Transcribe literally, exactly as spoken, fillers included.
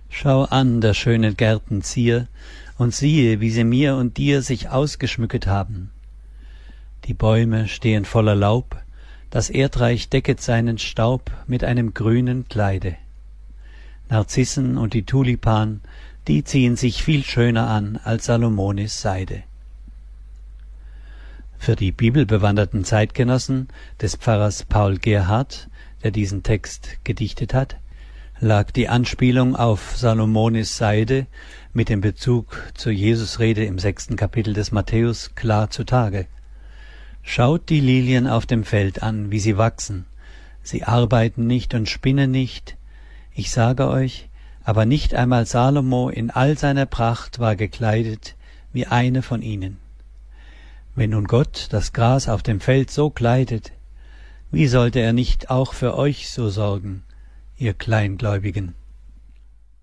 Schau an der schönen Gärten Zier, und siehe, wie sie mir und dir sich ausgeschmücket haben. Die Bäume stehen voller Laub, das Erdreich decket seinen Staub mit einem grünen Kleide. Narzissen und die Tulipan, die ziehen sich viel schöner an als Salomonis Seide. Für die bibelbewanderten Zeitgenossen des Pfarrers Paul Gerhardt, der diesen Text gedichtet hat, lag die Anspielung auf Salomonis Seide mit dem Bezug zur Jesusrede im sechsten Kapitel des Matthäus klar zutage. Schaut die Lilien auf dem Feld an, wie sie wachsen. Sie arbeiten nicht und spinnen nicht. Ich sage euch, aber nicht einmal Salomo in all seiner Pracht war gekleidet wie eine von ihnen. Wenn nun Gott das Gras auf dem Feld so kleidet, wie sollte er nicht auch für euch so sorgen, ihr Kleingläubigen?